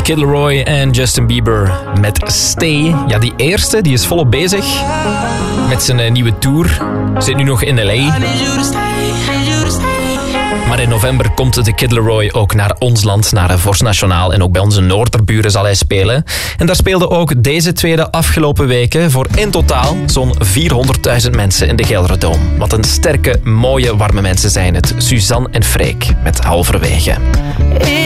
Kid Laroi en Justin Bieber met Stay. Ja, die eerste die is volop bezig met zijn nieuwe tour. Zit nu nog in L.A. Maar in november komt de Kid Laroi ook naar ons land, naar Vorst Nationaal. En ook bij onze noorderburen zal hij spelen. En daar speelden ook deze twee de afgelopen weken voor in totaal zo'n 400.000 mensen in de Gelderdoom. Wat een sterke, mooie, warme mensen zijn het. Suzanne en Freek met Halverwege.